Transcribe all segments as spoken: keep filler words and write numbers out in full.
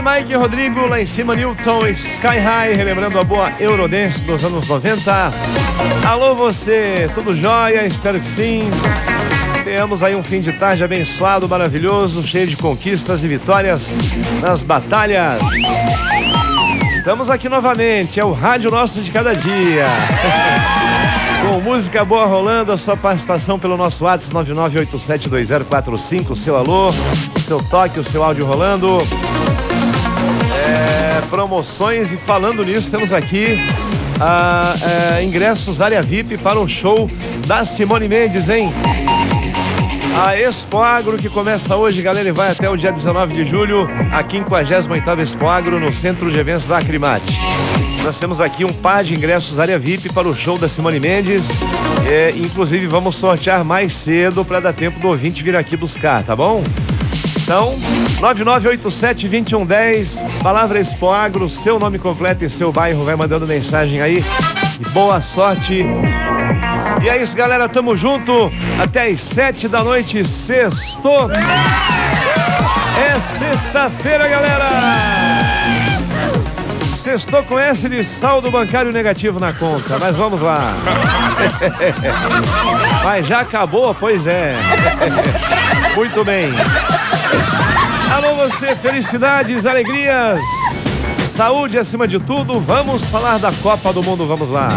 aí, Mike Rodrigo, lá em cima, Newton, Sky High, relembrando a boa Eurodance dos anos noventa. Alô você, tudo jóia? Espero que sim. Tenhamos aí um fim de tarde abençoado, maravilhoso, cheio de conquistas e vitórias nas batalhas. Estamos aqui novamente, é o Rádio Nosso de Cada Dia. Com música boa rolando, a sua participação pelo nosso WhatsApp nove nove oito sete dois zero quatro cinco, seu alô, seu toque, o seu áudio rolando. É, promoções, e falando nisso, temos aqui ah, é, ingressos área V I P para o show da Simone Mendes, hein? A Expo Agro, que começa hoje, galera, e vai até o dia dezenove de julho, a quinquagésima oitava Expo Agro, no Centro de Eventos da Acrimate. Nós temos aqui um par de ingressos área V I P para o show da Simone Mendes. É, inclusive, vamos sortear mais cedo para dar tempo do ouvinte vir aqui buscar, tá bom? Então, nove nove oito sete dois um um zero, palavra Expo Agro, seu nome completo e seu bairro, vai mandando mensagem aí. E boa sorte. E é isso, galera, tamo junto até às sete da noite, sextou. É sexta-feira, galera. Sextou com S de saldo bancário negativo na conta, mas vamos lá. Mas já acabou, pois é. Muito bem. Alô você, felicidades, alegrias, saúde acima de tudo. Vamos falar da Copa do Mundo, vamos lá.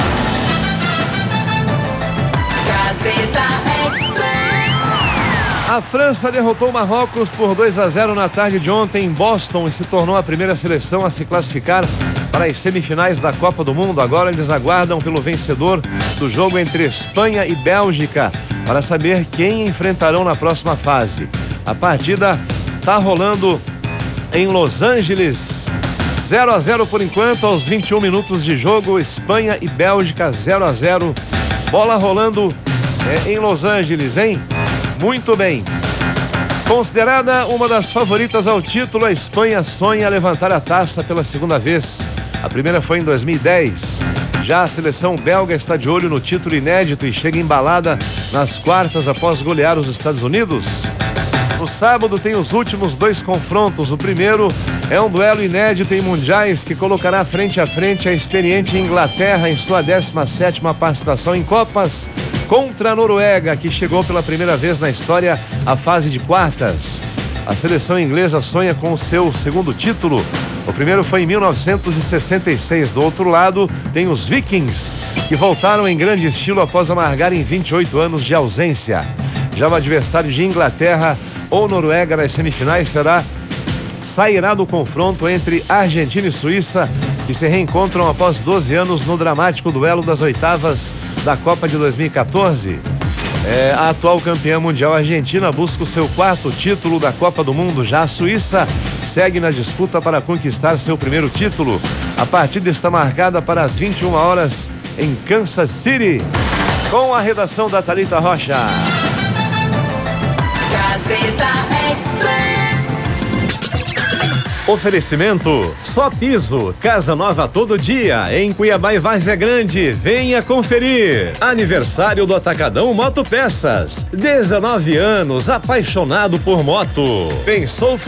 A França derrotou o Marrocos por dois a zero na tarde de ontem em Boston e se tornou a primeira seleção a se classificar para as semifinais da Copa do Mundo. Agora eles aguardam pelo vencedor do jogo entre Espanha e Bélgica para saber quem enfrentarão na próxima fase. A partida está rolando em Los Angeles, zero a zero por enquanto, aos vinte e um minutos de jogo. Espanha e Bélgica zero a zero. Bola rolando é, em Los Angeles, hein? Muito bem. Considerada uma das favoritas ao título, a Espanha sonha levantar a taça pela segunda vez. A primeira foi em dois mil e dez. Já a seleção belga está de olho no título inédito e chega embalada nas quartas após golear os Estados Unidos. No sábado tem os últimos dois confrontos. O primeiro é um duelo inédito em mundiais que colocará frente a frente a experiente Inglaterra em sua décima sétima participação em Copas contra a Noruega, que chegou pela primeira vez na história à fase de quartas. A seleção inglesa sonha com o seu segundo título. O primeiro foi em mil novecentos e sessenta e seis. Do outro lado tem os Vikings, que voltaram em grande estilo após amargarem vinte e oito anos de ausência. Já o adversário de Inglaterra ou Noruega nas semifinais será sairá do confronto entre Argentina e Suíça, que se reencontram após doze anos no dramático duelo das oitavas da Copa de dois mil e quatorze. É, a atual campeã mundial Argentina busca o seu quarto título da Copa do Mundo. Já a Suíça segue na disputa para conquistar seu primeiro título. A partida está marcada para as vinte e uma horas em Kansas City, com a redação da Thalita Rocha. Oferecimento Só Piso, casa nova todo dia, em Cuiabá e Várzea Grande. Venha conferir. Aniversário do Atacadão Moto Peças. dezenove anos, apaixonado por moto. Pensou